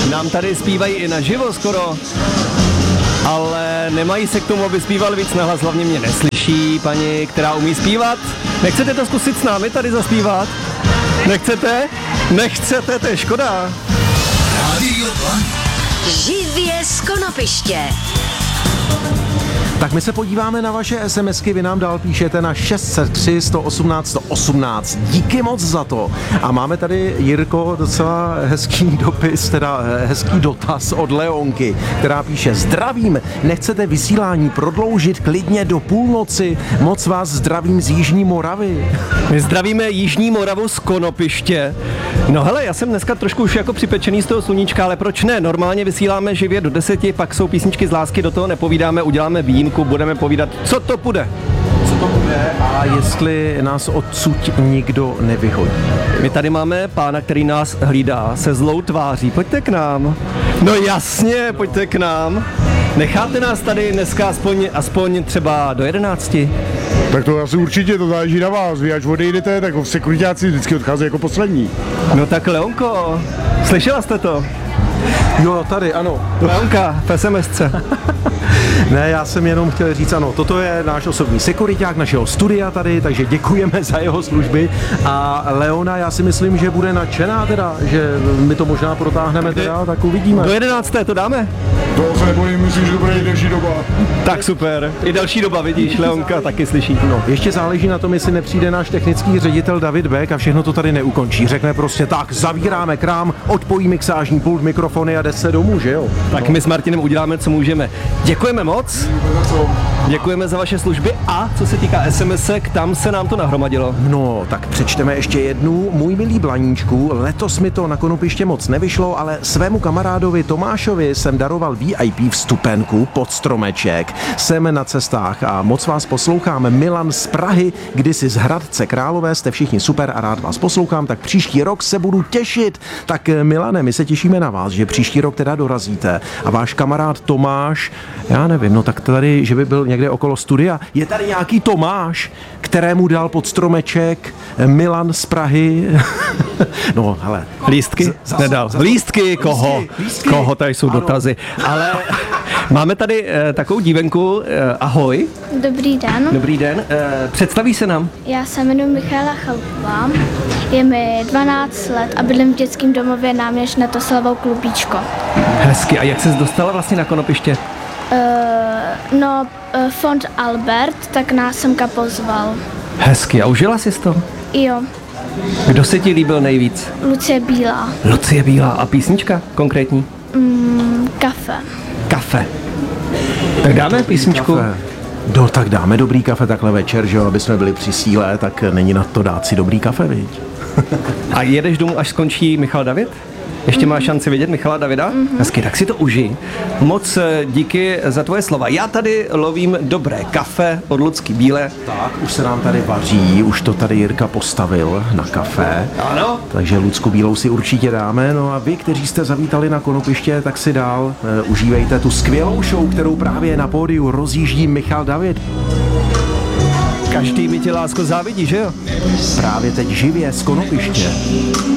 nám tady zpívají i naživo skoro, ale nemají se k tomu, aby zpíval víc nahlas, hlavně mě neslyší paní, která umí zpívat. Nechcete to zkusit s námi tady zaspívat? Nechcete? Nechcete, to je škoda. Živě z Konopiště. Tak my se podíváme na vaše SMSky, vy nám dál píšete na 603 118 118. Díky moc za to. A máme tady, Jirko, docela hezký dopis, teda hezký dotaz od Leonky, která píše: zdravím, nechcete vysílání prodloužit klidně do půlnoci? Moc vás zdravím z Jižní Moravy. My zdravíme Jižní Moravu z Konopiště. No hele, já jsem dneska trošku už jako připečený z toho sluníčka, ale proč ne? Normálně vysíláme živě do 10, pak jsou písničky z lásky, do toho nepovídáme, uděláme výjimku, budeme povídat, co to bude. Co to bude a jestli nás odsud nikdo nevyhodí. My tady máme pána, který nás hlídá se zlou tváří. Pojďte k nám. No jasně, pojďte k nám. Necháte nás tady dneska aspoň třeba do 11? Tak to asi určitě, to záleží na vás. Vy až odejdete, tak sekuritáci vždycky odchází jako poslední. No tak Leonko, slyšela jste to? Jo, tady, ano. Leonka, v SMSce. Ne, já jsem jenom chtěl říct, ano, toto je náš osobní sekuriťák našeho studia tady, takže děkujeme za jeho služby. A Leona, já si myslím, že bude nadšená teda, že my to možná protáhneme teda, tak uvidíme. Do 11. to dáme? To se nebojím, myslím, že to bude i delší doba. Tak super, i další doba, vidíš, Leonka taky slyší. No, ještě záleží na tom, jestli nepřijde náš technický ředitel David Beck a všechno to tady neukončí. Řekne prostě tak, zavíráme krám, odpojí mixážní pult, mikrofony a jde se domů, že jo? Tak my s Martinem uděláme, co můžeme. Děkujeme moc. Děkujeme za vaše služby a co se týká SMSek, tam se nám to nahromadilo. No, tak přečteme ještě jednu. Můj milý Blaníčku, letos mi to na Konopiště moc nevyšlo, ale svému kamarádovi Tomášovi jsem daroval VIP vstupenku pod stromeček. Jsem na cestách a moc vás poslouchám. Milan z Prahy, kdysi z Hradce Králové, jste všichni super a rád vás poslouchám, tak příští rok se budu těšit. Tak Milane, my se těšíme na vás, že příští rok teda dorazíte. A váš kamarád Tomáš, já nevím, no tak tady, že by byl někde okolo studia. Je tady nějaký Tomáš, kterému dal pod stromeček Milan z Prahy. No, hele. Lístky? Nedal. Lístky? Koho? Lístky. Koho? Tady jsou dotazy. Ale máme tady takovou dívenku. Ahoj. Dobrý den. Dobrý den. Představí se nám. Já se jmenuji Michaela Chalupová, je mi 12 let a bydlím v dětském domově náměst na Toslavou Klubíčko. Hezky. A jak ses dostala vlastně na Konopiště? Fond Albert, tak nás semka pozval. Hezky. A užila jsi to? Jo, Kdo se ti líbil nejvíc? Lucie Bílá. Lucie Bílá. A písnička konkrétní? Kafe. Kafe. Tak dáme písničku. Kafe. No, tak dáme dobrý kafe takhle večer, že jo, aby jsme byli při síle, tak není na to dát si dobrý kafe, viď? A jedeš domů, až skončí Michal David? Ještě máš šanci vidět Michala Davida? Hezky, tak si to užij. Moc díky za tvoje slova. Já tady lovím dobré kafe od Lucky Bílé. Tak, už se nám tady vaří, už to tady Jirka postavil na kafe. Ano. Takže Lucku Bílou si určitě dáme. No a vy, kteří jste zavítali na Konopiště, tak si dál užívejte tu skvělou show, kterou právě na pódiu rozjíždí Michal David. Každý mi tě, lásko, závidí, že jo? Právě teď živě z Konopiště.